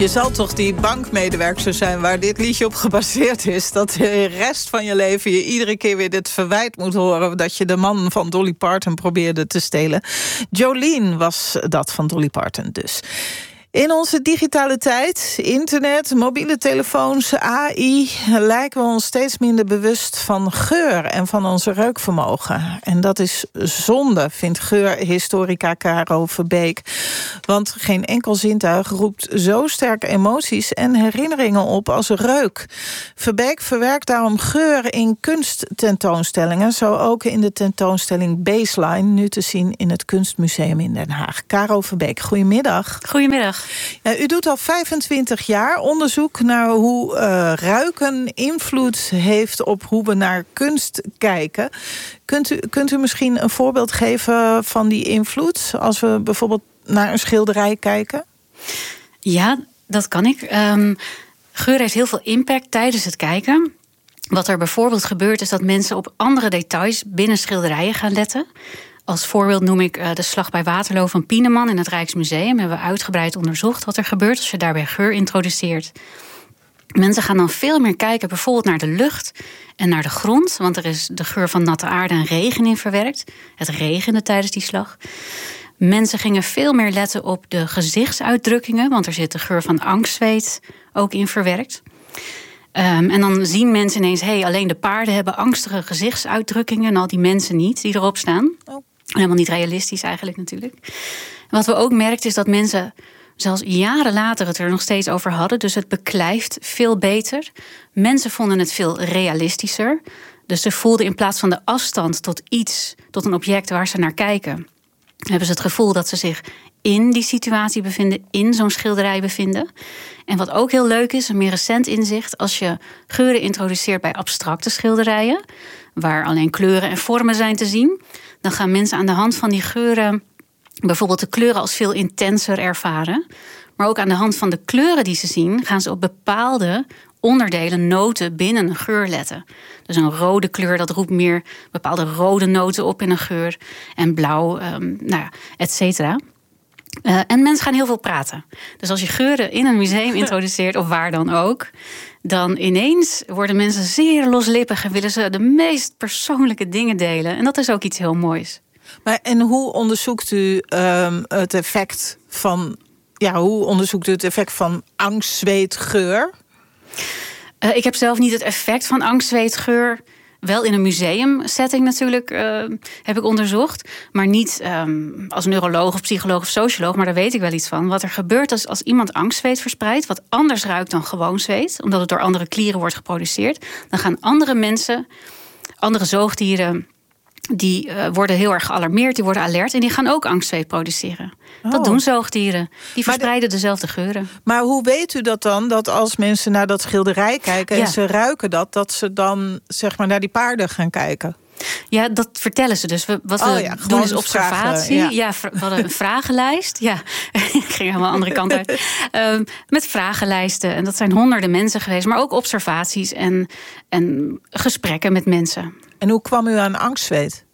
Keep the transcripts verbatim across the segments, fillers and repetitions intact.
Je zal toch die bankmedewerker zijn waar dit liedje op gebaseerd is, dat de rest van je leven je iedere keer weer dit verwijt moet horen dat je de man van Dolly Parton probeerde te stelen. Jolene was dat van Dolly Parton dus. In onze digitale tijd, internet, mobiele telefoons, A I, lijken we ons steeds minder bewust van geur en van onze reukvermogen. En dat is zonde, vindt geurhistorica Caro Verbeek. Want geen enkel zintuig roept zo sterk emoties en herinneringen op als reuk. Verbeek verwerkt daarom geur in kunsttentoonstellingen, zo ook in de tentoonstelling Baseline, nu te zien in het Kunstmuseum in Den Haag. Caro Verbeek, goedemiddag. Goedemiddag. Ja, u doet al vijfentwintig jaar onderzoek naar hoe uh, ruiken invloed heeft op hoe we naar kunst kijken. Kunt u, kunt u misschien een voorbeeld geven van die invloed, als we bijvoorbeeld naar een schilderij kijken? Ja, dat kan ik. Um, geur heeft heel veel impact tijdens het kijken. Wat er bijvoorbeeld gebeurt is dat mensen op andere details binnen schilderijen gaan letten. Als voorbeeld noem ik uh, de slag bij Waterloo van Pieneman in het Rijksmuseum. Hebben we uitgebreid onderzocht wat er gebeurt als je daarbij geur introduceert. Mensen gaan dan veel meer kijken bijvoorbeeld naar de lucht en naar de grond. Want er is de geur van natte aarde en regen in verwerkt. Het regende tijdens die slag. Mensen gingen veel meer letten op de gezichtsuitdrukkingen. Want er zit de geur van angstzweet ook in verwerkt. Um, en dan zien mensen ineens, hé, hey, alleen de paarden hebben angstige gezichtsuitdrukkingen en al die mensen niet die erop staan. Oh. Helemaal niet realistisch eigenlijk natuurlijk. Wat we ook merkten is dat mensen zelfs jaren later het er nog steeds over hadden. Dus het beklijft veel beter. Mensen vonden het veel realistischer. Dus ze voelden in plaats van de afstand tot iets, tot een object waar ze naar kijken, hebben ze het gevoel dat ze zich in die situatie bevinden, in zo'n schilderij bevinden. En wat ook heel leuk is, een meer recent inzicht, als je geuren introduceert bij abstracte schilderijen, waar alleen kleuren en vormen zijn te zien, dan gaan mensen aan de hand van die geuren bijvoorbeeld de kleuren als veel intenser ervaren. Maar ook aan de hand van de kleuren die ze zien, gaan ze op bepaalde onderdelen, noten binnen een geur letten. Dus een rode kleur, dat roept meer bepaalde rode noten op in een geur. En blauw, um, nou ja, et cetera. Uh, en mensen gaan heel veel praten. Dus als je geuren in een museum introduceert, of waar dan ook, dan ineens worden mensen zeer loslippig en willen ze de meest persoonlijke dingen delen. En dat is ook iets heel moois. Maar en hoe onderzoekt u um, het effect van, ja, hoe onderzoekt u het effect van angst, zweet, geur? Uh, ik heb zelf niet het effect van angst, zweet, geur. Wel in een museumsetting natuurlijk uh, heb ik onderzocht. Maar niet um, als neuroloog of psycholoog of socioloog. Maar daar weet ik wel iets van. Wat er gebeurt als, als iemand angstzweet verspreidt, wat anders ruikt dan gewoon zweet, omdat het door andere klieren wordt geproduceerd, dan gaan andere mensen, andere zoogdieren, die uh, worden heel erg gealarmeerd, die worden alert en die gaan ook angstzweet produceren. Oh. Dat doen zoogdieren. Die verspreiden de, dezelfde geuren. Maar hoe weet u dat dan, dat als mensen naar dat schilderij kijken en ja. ze ruiken dat, dat ze dan zeg maar naar die paarden gaan kijken? Ja, dat vertellen ze dus. Wat we oh ja, doen is observatie. Vragen, ja. ja, we hadden een vragenlijst. Ja, ik ging helemaal de andere kant uit. Um, met vragenlijsten. En dat zijn honderden mensen geweest. Maar ook observaties en, en gesprekken met mensen. En hoe kwam u aan angstzweet?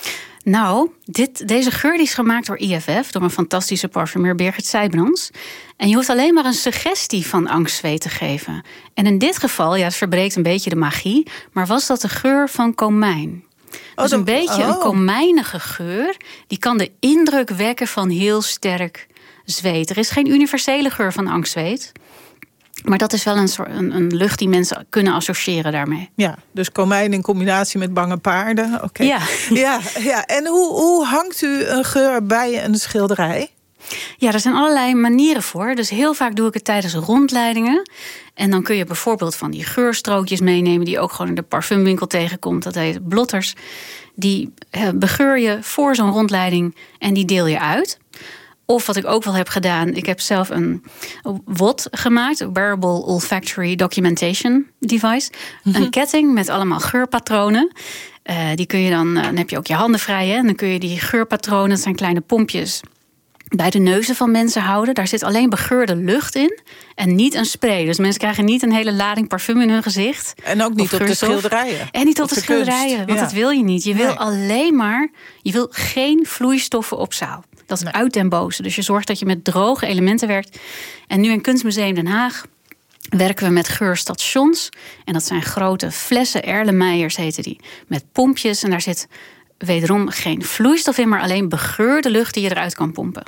Nou, dit, deze geur die is gemaakt door I F F, door een fantastische parfumeur Birgit Sijbrands. En je hoeft alleen maar een suggestie van angstzweet te geven. En in dit geval, ja, het verbreekt een beetje de magie, maar was dat de geur van komijn. Oh, dus een beetje oh. een komijnige geur, die kan de indruk wekken van heel sterk zweet. Er is geen universele geur van angstzweet. Maar dat is wel een, soort, een, een lucht die mensen kunnen associëren daarmee. Ja, dus komijn in combinatie met bange paarden. Oké. Okay. Ja. ja, ja. En hoe, hoe hangt u een geur bij een schilderij? Ja, er zijn allerlei manieren voor. Dus heel vaak doe ik het tijdens rondleidingen. En dan kun je bijvoorbeeld van die geurstrookjes meenemen, die ook gewoon in de parfumwinkel tegenkomt. Dat heet blotters. Die begeur je voor zo'n rondleiding en die deel je uit. Of wat ik ook wel heb gedaan, ik heb zelf een W O D gemaakt, een Wearable Olfactory Documentation Device. Mm-hmm. Een ketting met allemaal geurpatronen. Uh, die kun je dan, dan heb je ook je handen vrij, hè? En dan kun je die geurpatronen, dat zijn kleine pompjes, bij de neuzen van mensen houden. Daar zit alleen begeurde lucht in en niet een spray. Dus mensen krijgen niet een hele lading parfum in hun gezicht. En ook niet op de schilderijen. En niet op de, de schilderijen, want ja. dat wil je niet. Je wil nee. alleen maar, je wil geen vloeistoffen op zaal. Dat is nee. uit den boze. Dus je zorgt dat je met droge elementen werkt. En nu in Kunstmuseum Den Haag werken we met geurstations. En dat zijn grote flessen, Erlenmeyers heten die, met pompjes. En daar zit wederom geen vloeistof in, maar alleen begeurde lucht die je eruit kan pompen.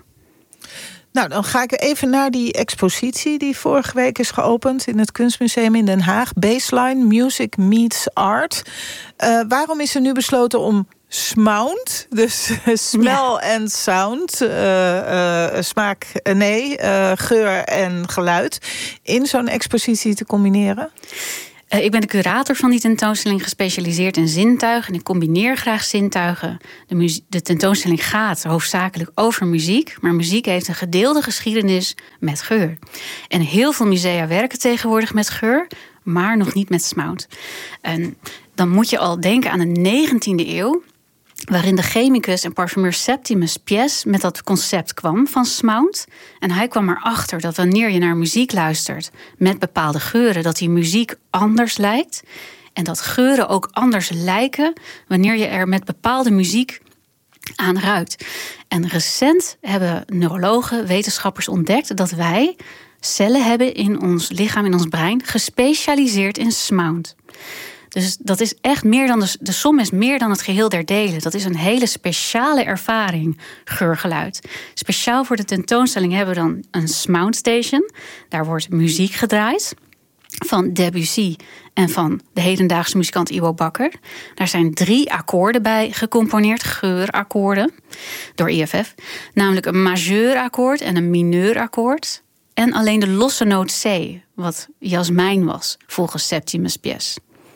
Nou, dan ga ik even naar die expositie die vorige week is geopend in het Kunstmuseum in Den Haag. Baseline, Music Meets Art. Uh, waarom is er nu besloten om smound, dus smell en ja. sound, uh, uh, smaak, uh, nee, uh, geur en geluid, in zo'n expositie te combineren? Uh, ik ben de curator van die tentoonstelling, gespecialiseerd in zintuigen. En ik combineer graag zintuigen. De, muzie- de tentoonstelling gaat hoofdzakelijk over muziek. Maar muziek heeft een gedeelde geschiedenis met geur. En heel veel musea werken tegenwoordig met geur, maar nog niet met smout. En dan moet je al denken aan de negentiende eeuw, waarin de chemicus en parfumeur Septimus Pies met dat concept kwam van smout. En hij kwam erachter dat wanneer je naar muziek luistert met bepaalde geuren, dat die muziek anders lijkt. En dat geuren ook anders lijken wanneer je er met bepaalde muziek aan ruikt. En recent hebben neurologen, wetenschappers ontdekt dat wij cellen hebben in ons lichaam, in ons brein, gespecialiseerd in smout. Dus dat is echt meer dan de, de som is meer dan het geheel der delen. Dat is een hele speciale ervaring, geurgeluid. Speciaal voor de tentoonstelling hebben we dan een Smout Station. Daar wordt muziek gedraaid van Debussy en van de hedendaagse muzikant Iwo Bakker. Daar zijn drie akkoorden bij gecomponeerd, geurakkoorden, door I F F. Namelijk een majeurakkoord en een mineurakkoord. En alleen de losse noot C, wat jasmijn was, volgens Septimus Pies.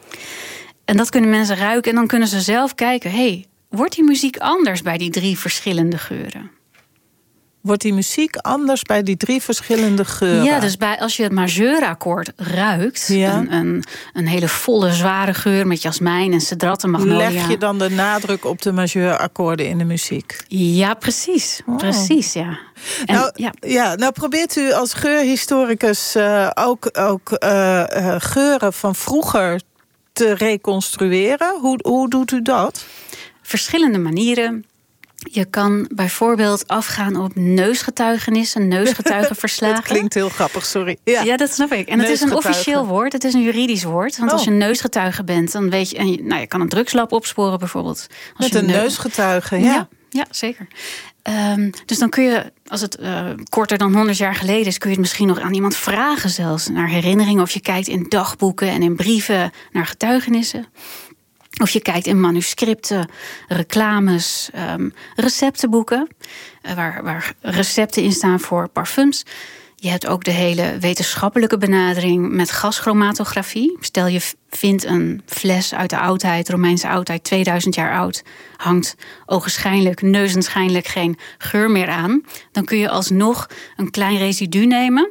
En dat kunnen mensen ruiken en dan kunnen ze zelf kijken, hey, wordt die muziek anders bij die drie verschillende geuren? Wordt die muziek anders bij die drie verschillende geuren? Ja, dus bij, als je het majeurakkoord ruikt, ja. een, een, een hele volle, zware geur met jasmijn en cedrat en magnolia. Leg je dan de nadruk op de majeurakkoorden in de muziek? Ja, precies. Oh. Precies, ja. En, nou, ja. ja, nou probeert u als geurhistoricus uh, ook, ook uh, uh, geuren van vroeger te reconstrueren. Hoe, hoe doet u dat? Verschillende manieren. Je kan bijvoorbeeld afgaan op neusgetuigenissen, neusgetuigenverslagen. Dat klinkt heel grappig, sorry. Ja, ja dat snap ik. En het is een officieel woord, het is een juridisch woord. Want oh. als je neusgetuige bent, dan weet je, en je, nou, je kan een drugslab opsporen bijvoorbeeld. Als Met een neus... neusgetuige, ja. Ja, ja zeker. Um, dus dan kun je, als het uh, korter dan honderd jaar geleden is, kun je het misschien nog aan iemand vragen zelfs. Naar herinneringen, of je kijkt in dagboeken en in brieven naar getuigenissen. Of je kijkt in manuscripten, reclames, um, receptenboeken, uh, waar, waar recepten in staan voor parfums. Je hebt ook de hele wetenschappelijke benadering met gaschromatografie. Stel je vindt een fles uit de oudheid, Romeinse oudheid, tweeduizend jaar oud, hangt ogenschijnlijk, neuzenschijnlijk geen geur meer aan. Dan kun je alsnog een klein residu nemen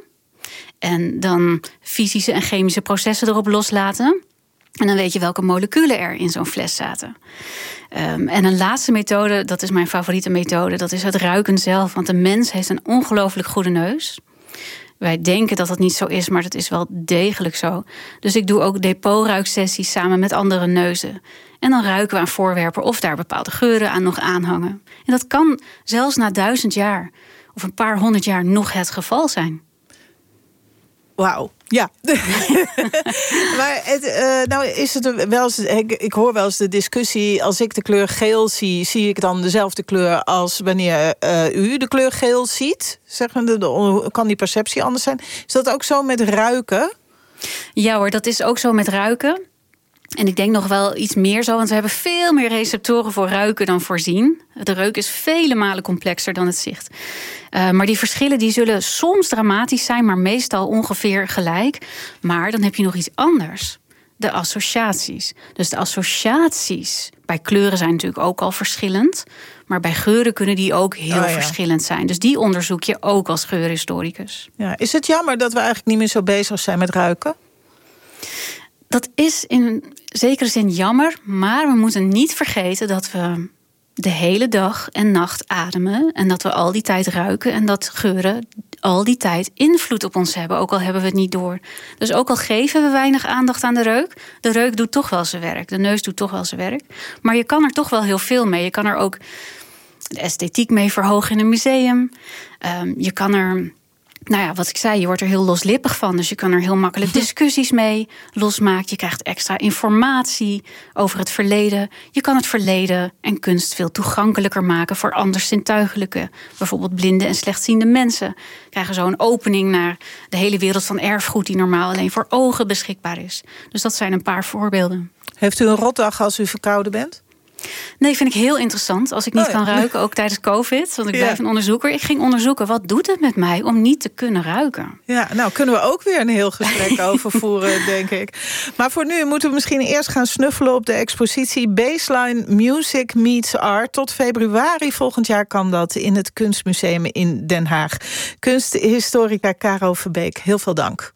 en dan fysische en chemische processen erop loslaten. En dan weet je welke moleculen er in zo'n fles zaten. Um, en een laatste methode, dat is mijn favoriete methode, dat is het ruiken zelf. Want de mens heeft een ongelooflijk goede neus. Wij denken dat dat niet zo is, maar dat is wel degelijk zo. Dus ik doe ook depotruiksessies samen met andere neuzen. En dan ruiken we aan voorwerpen of daar bepaalde geuren aan nog aanhangen. En dat kan zelfs na duizend jaar of een paar honderd jaar nog het geval zijn. Wauw, ja. Maar het, uh, nou is het wel eens, ik, ik hoor wel eens de discussie, als ik de kleur geel zie, zie ik dan dezelfde kleur als wanneer uh, u de kleur geel ziet? Zeggen de, de, kan die perceptie anders zijn? Is dat ook zo met ruiken? Ja hoor, dat is ook zo met ruiken. En ik denk nog wel iets meer zo, want we hebben veel meer receptoren voor ruiken dan voor zien. De reuk is vele malen complexer dan het zicht. Uh, maar die verschillen die zullen soms dramatisch zijn, maar meestal ongeveer gelijk. Maar dan heb je nog iets anders. De associaties. Dus de associaties bij kleuren zijn natuurlijk ook al verschillend. Maar bij geuren kunnen die ook heel oh, ja. verschillend zijn. Dus die onderzoek je ook als geurhistoricus. Ja, is het jammer dat we eigenlijk niet meer zo bezig zijn met ruiken? Dat is in zekere zin jammer, maar we moeten niet vergeten dat we de hele dag en nacht ademen en dat we al die tijd ruiken en dat geuren al die tijd invloed op ons hebben, ook al hebben we het niet door. Dus ook al geven we weinig aandacht aan de reuk, de reuk doet toch wel zijn werk, de neus doet toch wel zijn werk. Maar je kan er toch wel heel veel mee. Je kan er ook de esthetiek mee verhogen in een museum. Um, je kan er, nou ja, wat ik zei, je wordt er heel loslippig van. Dus je kan er heel makkelijk discussies mee losmaken. Je krijgt extra informatie over het verleden. Je kan het verleden en kunst veel toegankelijker maken voor anderszintuigelijke, bijvoorbeeld blinde en slechtziende mensen. Krijgen zo een opening naar de hele wereld van erfgoed die normaal alleen voor ogen beschikbaar is. Dus dat zijn een paar voorbeelden. Heeft u een rotdag als u verkouden bent? Nee, vind ik heel interessant. Als ik niet oh ja. kan ruiken, ook tijdens COVID. Want ik ja. blijf een onderzoeker. Ik ging onderzoeken, wat doet het met mij om niet te kunnen ruiken? Ja, nou kunnen we ook weer een heel gesprek over voeren, denk ik. Maar voor nu moeten we misschien eerst gaan snuffelen op de expositie Baseline Music Meets Art. Tot februari volgend jaar kan dat in het Kunstmuseum in Den Haag. Kunsthistorica Caro Verbeek, heel veel dank.